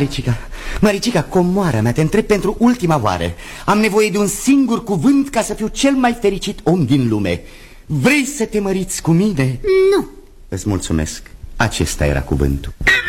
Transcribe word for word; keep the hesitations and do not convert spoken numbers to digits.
Maricica, Maricica, comoara mea, te întreb pentru ultima oară. Am nevoie de un singur cuvânt ca să fiu cel mai fericit om din lume. Vrei să te măriți cu mine? Nu. Îți mulțumesc, acesta era cuvântul.